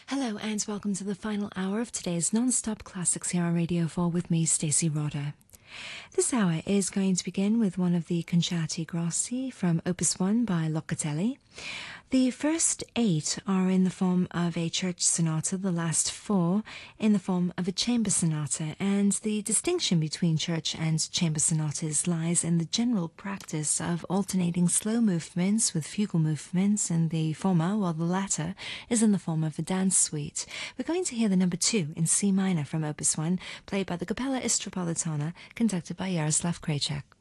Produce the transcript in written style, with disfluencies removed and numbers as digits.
Hello and welcome to the final hour of today's non-stop classics here on Radio 4 with me, Stacey Roder. This hour is going to begin with one of the Concerti Grossi from Opus 1 by Locatelli. The first 8 are in the form of a church sonata, the last 4 in the form of a chamber sonata, and the distinction between church and chamber sonatas lies in the general practice of alternating slow movements with fugal movements in the former, while the latter is in the form of a dance suite. We're going to hear the number 2 in C minor from Opus 1, played by the Capella Istropolitana, conducted by Jaroslav Krajcek.